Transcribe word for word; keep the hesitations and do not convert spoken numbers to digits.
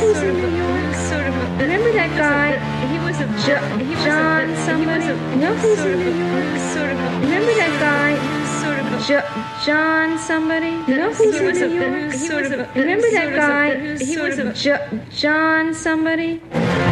who's sort in of New a, York? who's sort of a, Remember that guy? he was a, Jo- he was John a, somebody? he was a, You know who's sort in of New a, York? who's sort of a, Remember that guy? sort of a, Jo- John somebody? You know who's he in was a, New York? who's sort of a, Remember that sort of a, guy? who's He sort was of a, Jo- John somebody?